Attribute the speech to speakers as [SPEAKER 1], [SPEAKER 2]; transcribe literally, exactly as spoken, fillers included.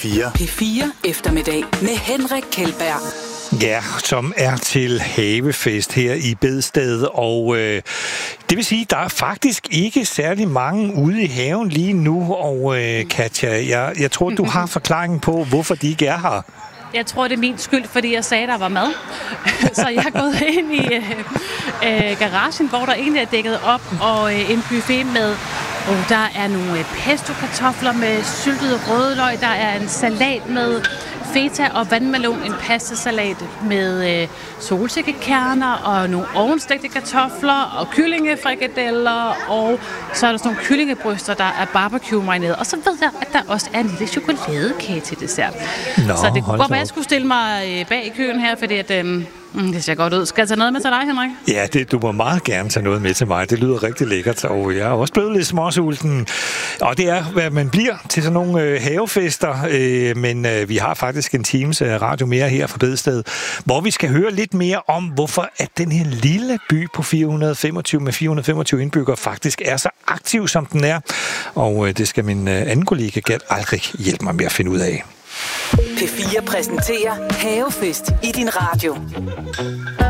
[SPEAKER 1] fire.
[SPEAKER 2] P fire eftermiddag med Henrik Kjeldberg.
[SPEAKER 3] Ja, som er til havefest her i Bedsted, og øh, det vil sige, der er faktisk ikke særlig mange ude i haven lige nu, og øh, Katja, jeg, jeg tror, du har forklaringen på, hvorfor de ikke er her.
[SPEAKER 4] Jeg tror, det er min skyld, fordi jeg sagde, der var mad. Så jeg er gået ind i øh, øh, garagen, hvor der egentlig er dækket op, og øh, en buffet med, oh, der er nogle øh, pesto-kartofler med syltet rødløg, der er en salat med feta og vandmelon, en pastasalat med øh, solsikkekerner og nogle ovenstegte kartofler og kyllingefrikadeller, og så er der sådan nogle kyllingebryster, der er barbecue-marineret. Og så ved jeg, at der også er en lille chokoladekage til dessert.
[SPEAKER 3] Nå,
[SPEAKER 4] så det kunne godt være, at jeg skulle stille mig øh, bag i køen her, fordi at, øh, det ser godt ud. Skal jeg tage noget med til dig, Henrik?
[SPEAKER 3] Ja, det, du må meget gerne tage noget med til mig. Det lyder rigtig lækkert, og jeg er også blevet lidt småsulten. Og det er, hvad man bliver til sådan nogle øh, havefester, øh, men øh, vi har faktisk en times øh, radio mere her fra Bedsted, hvor vi skal høre lidt mere om, hvorfor at den her lille by på fire hundrede og femogtyve med fire hundrede og femogtyve indbyggere faktisk er så aktiv, som den er. Og øh, det skal min øh, anden kollega Gert Aldrig hjælpe mig med at finde ud af.
[SPEAKER 2] P fire præsenterer Havefest i din radio.